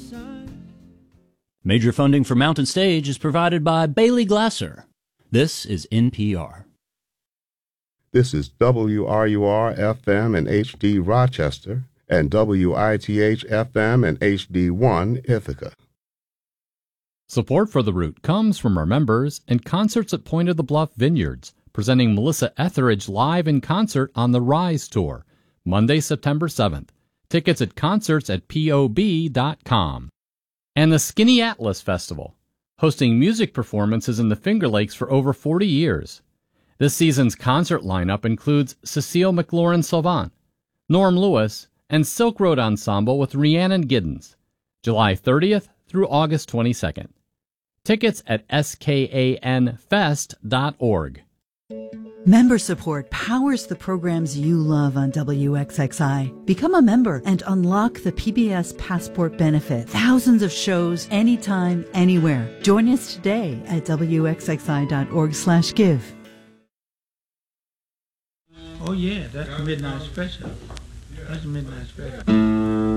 Major funding for Mountain Stage is provided by Bailey Glasser. This is NPR. This is WRUR-FM and HD Rochester and WITH-FM and HD1 Ithaca. Support for The Root comes from our members and Concerts at Point of the Bluff Vineyards, presenting Melissa Etheridge live in concert on the Rise Tour, Monday, September 7th. Tickets at concerts@pob.com. And the Skinny Atlas Festival, hosting music performances in the Finger Lakes for over 40 years. This season's concert lineup includes Cecile McLaurin-Salvant, Norm Lewis, and Silk Road Ensemble with Rhiannon Giddens, July 30th through August 22nd. Tickets at skanfest.org. Member support powers the programs you love on WXXI. Become a member and unlock the PBS Passport benefit. Thousands of shows, anytime, anywhere. Join us today at WXXI.org/give. Oh yeah, that's Midnight Special. That's Midnight Special.